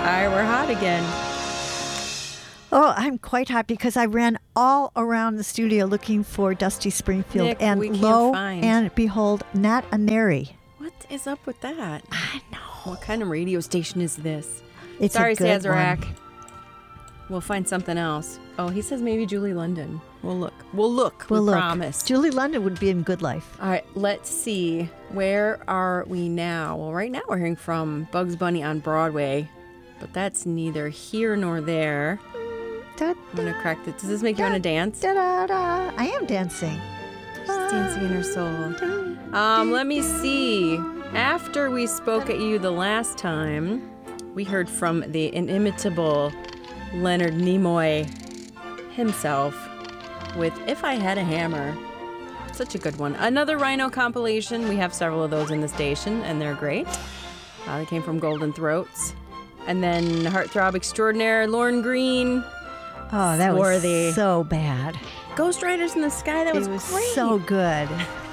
right, we're hot again. Oh, I'm quite hot because I ran all around the studio looking for Dusty Springfield, Nick, and we can't lo find. and behold, not a nary. What is up with that? I know. What kind of radio station is this? It's Sorry, a good Sazerac. one. We'll find something else. Oh, he says maybe Julie London. We'll look. We'll look. We'll we look. promise. Julie London would be in Good Life. All right, let's see. Where are we now? Well, right now we're hearing from Bugs Bunny on Broadway, but that's neither here nor there. Da, I'm going to crack this. Does this make you want to dance? da, da, da. I am dancing. She's dancing in her soul. Let me see. After we spoke at you the last time, we heard from the inimitable Leonard Nimoy himself with If I Had a Hammer. Such a good one. Another Rhino compilation. We have several of those in the station, and they're great. They came from Golden Throats. And then Heartthrob Extraordinaire, Lorne Green. Oh, that Swarthy. was so bad. Ghost Riders in the Sky, that was It was great. so good.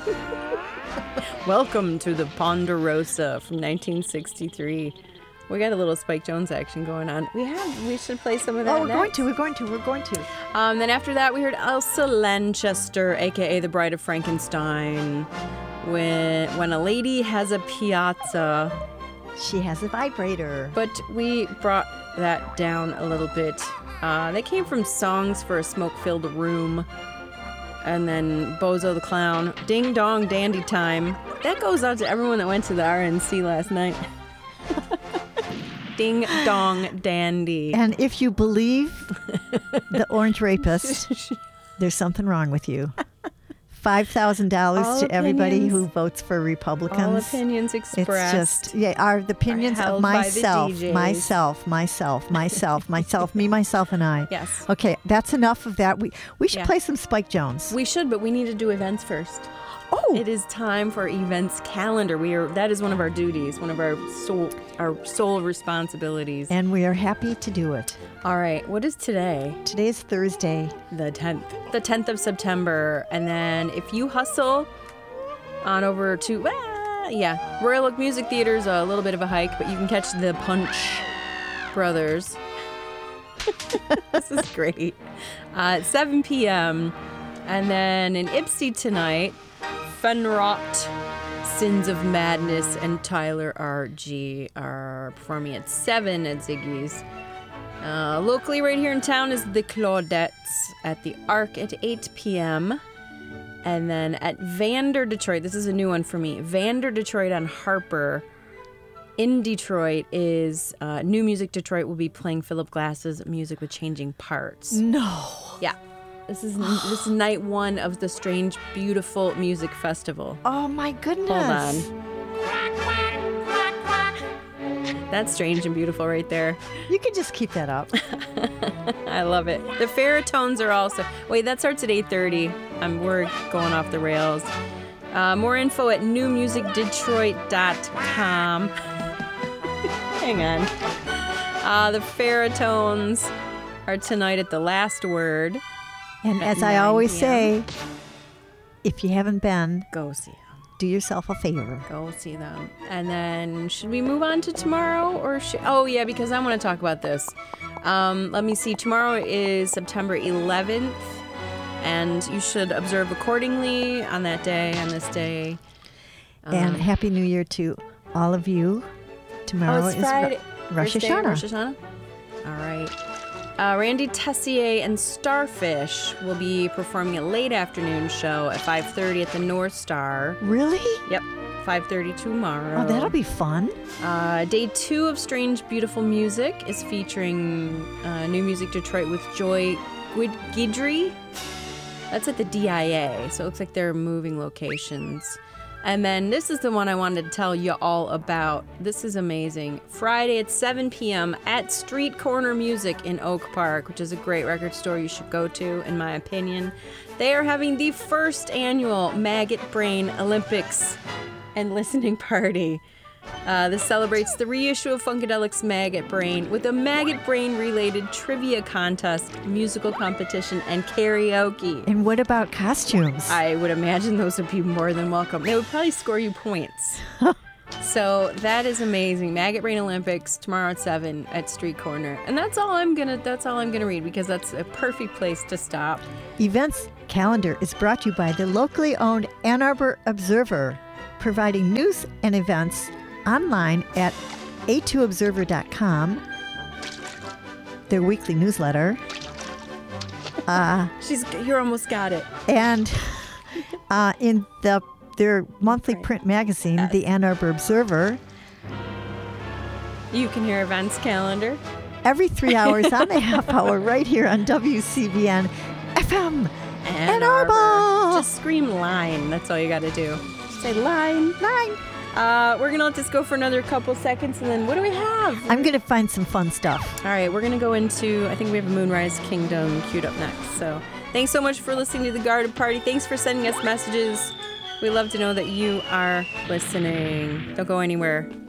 Welcome to the Ponderosa from 1963. We got a little Spike Jones action going on. We should play some of that. Oh, we're next. going to. Then after that, we heard Elsa Lanchester, aka the Bride of Frankenstein. When a lady has a piazza, She has a vibrator. but we brought that down a little bit. They came from Songs for a Smoke-Filled Room, and then Bozo the Clown, Ding Dong Dandy Time. That goes out to everyone that went to the RNC last night. Ding Dong Dandy. And if you believe the Orange Rapist, there's something wrong with you. $5,000 All to everybody opinions- who votes for Republicans. All opinions It's expressed. just, are the opinions held of by the myself, DJs. myself, me, myself, and I. Yes. Okay, that's enough of that. We should Yeah. play some Spike Jones. We should, but we need to do events first. Oh, It is time for events calendar. That is one of our duties, one of our sole responsibilities. and we are happy to do it. All right, what is today? Today is Thursday. The 10th. The 10th of September. And then if you hustle on over to, Royal Oak Music Theater's a little bit of a hike, but you can catch the Punch Brothers. This is great. At 7 p.m. And then in Ipsy tonight, Fenrot, Sins of Madness, and Tyler R.G. are performing at 7 at Ziggy's. Locally right here in town is the Claudettes at the Arc at 8 p.m. And then at Vander Detroit, this is a new one for me, Vander Detroit on Harper in Detroit is New Music Detroit will be playing Philip Glass's Music with Changing Parts. No. Yeah. This is night one of the Strange Beautiful Music Festival. Oh my goodness. Hold on. That's strange and beautiful right there. You can just keep that up. I love it. The Ferratones are also... Wait, that starts at 8:30. We're going off the rails. More info at newmusicdetroit.com. Hang on. The Ferratones are tonight at the Last Word. And At as I 9 always p.m. say, if you haven't been, Go see them. do yourself a favor. Go see them. And then should we move on to tomorrow or oh yeah, because I want to talk about this. Let me see. Tomorrow is September 11th, and you should observe accordingly on that day, on this day. And Happy New Year to all of you. Tomorrow it's is Friday. Rosh First day of Hashanah. Rosh Hashanah. All right. Randy Tessier and Starfish will be performing a late afternoon show at 5:30 at the North Star. Really? Yep, 5:30 tomorrow. Oh, that'll be fun. Day 2 of Strange Beautiful Music is featuring New Music Detroit with Joy Guidry. That's at the DIA, so it looks like they're moving locations. And then this is the one I wanted to tell you all about. This is amazing. Friday at 7 p.m. at Street Corner Music in Oak Park, which is a great record store you should go to, in my opinion. They are having the first annual Maggot Brain Olympics and listening party. This celebrates the reissue of Funkadelic's Maggot Brain with a Maggot Brain-related trivia contest, musical competition, and karaoke. And what about costumes? I would imagine those would be more than welcome. They would probably score you points. So that is amazing. Maggot Brain Olympics tomorrow at 7 at Street Corner. And that's all I'm gonna read because that's a perfect place to stop. Events calendar is brought to you by the locally owned Ann Arbor Observer, providing news and events online at a2observer.com, their weekly newsletter. You almost got it. And in their monthly print magazine, the Ann Arbor Observer. You can hear events calendar. Every 3 hours on the half hour right here on WCBN FM Ann Arbor. Just scream line. That's all you got to do. Just say line. Line. We're going to let this go for another couple seconds, and then what do we have? I'm going to find some fun stuff. All right, we're going to go into, I think we have a Moonrise Kingdom queued up next. So thanks so much for listening to the Garden Party. Thanks for sending us messages. We love to know that you are listening. Don't go anywhere.